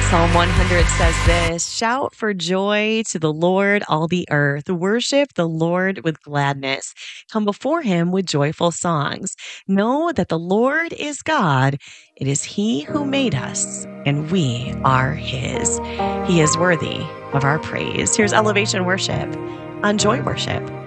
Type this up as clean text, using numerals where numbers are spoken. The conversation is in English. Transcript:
Psalm 100 says this: Shout for joy to the Lord, all the earth. Worship the Lord with gladness. Come before him with joyful songs. Know that the Lord is God. It is he who made us, and we are his. He is worthy of our praise. Here's Elevation Worship on Joy Worship.